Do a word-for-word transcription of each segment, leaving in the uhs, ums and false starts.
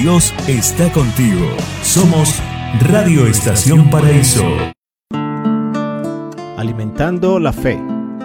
Dios está contigo. Somos Radio Estación Paraíso. Alimentando la fe.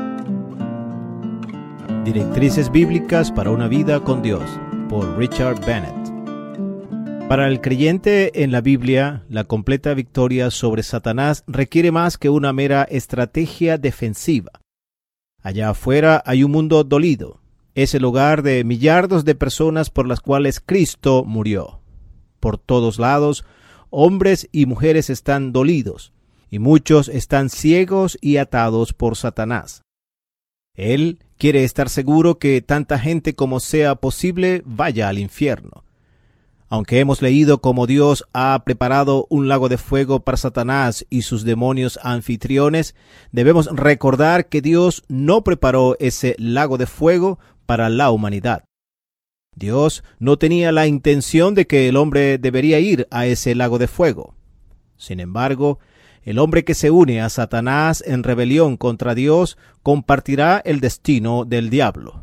Directrices bíblicas para una vida con Dios, por Richard Bennett. Para el creyente en la Biblia, la completa victoria sobre Satanás requiere más que una mera estrategia defensiva. Allá afuera hay un mundo dolido. Es el hogar de millardos de personas por las cuales Cristo murió. Por todos lados, hombres y mujeres están dolidos, y muchos están ciegos y atados por Satanás. Él quiere estar seguro que tanta gente como sea posible vaya al infierno. Aunque hemos leído cómo Dios ha preparado un lago de fuego para Satanás y sus demonios anfitriones, debemos recordar que Dios no preparó ese lago de fuego para la humanidad. Dios no tenía la intención de que el hombre debería ir a ese lago de fuego. Sin embargo, el hombre que se une a Satanás en rebelión contra Dios compartirá el destino del diablo.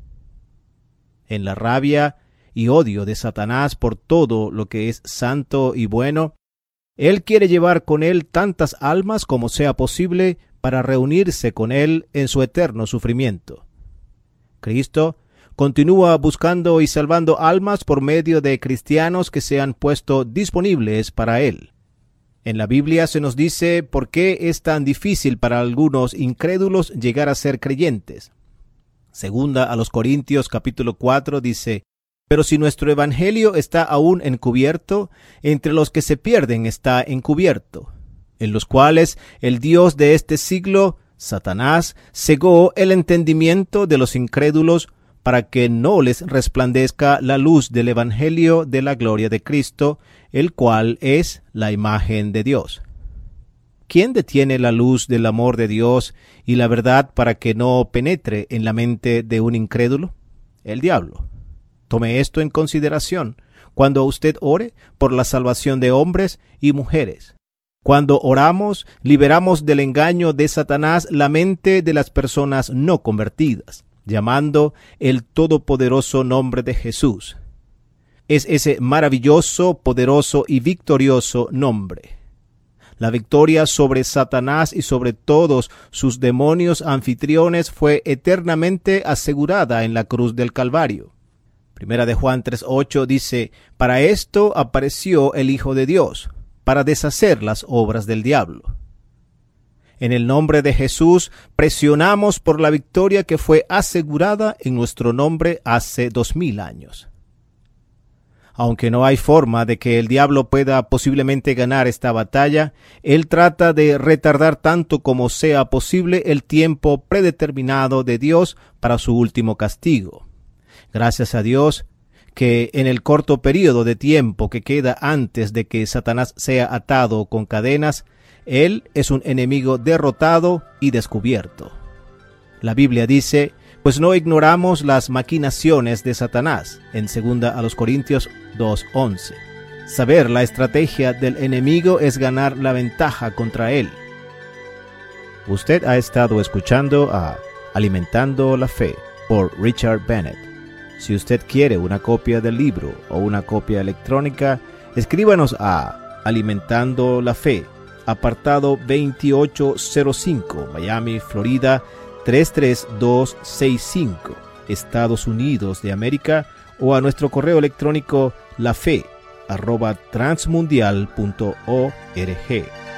En la rabia y odio de Satanás por todo lo que es santo y bueno, él quiere llevar con él tantas almas como sea posible para reunirse con él en su eterno sufrimiento. Cristo continúa buscando y salvando almas por medio de cristianos que se han puesto disponibles para él. En la Biblia se nos dice por qué es tan difícil para algunos incrédulos llegar a ser creyentes. Segunda a los Corintios capítulo cuatro dice: Pero si nuestro evangelio está aún encubierto, entre los que se pierden está encubierto, en los cuales el Dios de este siglo, Satanás, cegó el entendimiento de los incrédulos para que no les resplandezca la luz del evangelio de la gloria de Cristo, el cual es la imagen de Dios. ¿Quién detiene la luz del amor de Dios y la verdad para que no penetre en la mente de un incrédulo? El diablo. Tome esto en consideración cuando usted ore por la salvación de hombres y mujeres. Cuando oramos, liberamos del engaño de Satanás la mente de las personas no convertidas, llamando el todopoderoso nombre de Jesús. Es ese maravilloso, poderoso y victorioso nombre. La victoria sobre Satanás y sobre todos sus demonios anfitriones fue eternamente asegurada en la cruz del Calvario. Primera de Juan tres ocho dice: Para esto apareció el Hijo de Dios, para deshacer las obras del diablo. En el nombre de Jesús presionamos por la victoria que fue asegurada en nuestro nombre hace dos mil años. Aunque no hay forma de que el diablo pueda posiblemente ganar esta batalla, él trata de retardar tanto como sea posible el tiempo predeterminado de Dios para su último castigo. Gracias a Dios que en el corto periodo de tiempo que queda antes de que Satanás sea atado con cadenas, él es un enemigo derrotado y descubierto. La Biblia dice: Pues no ignoramos las maquinaciones de Satanás, en segunda a los Corintios dos once. Saber la estrategia del enemigo es ganar la ventaja contra él. Usted ha estado escuchando a Alimentando la Fe por Richard Bennett. Si usted quiere una copia del libro o una copia electrónica, escríbanos a Alimentando la Fe, apartado veintiocho cero cinco, Miami, Florida tres tres dos seis cinco, Estados Unidos de América, o a nuestro correo electrónico lafe arroba transmundial punto org.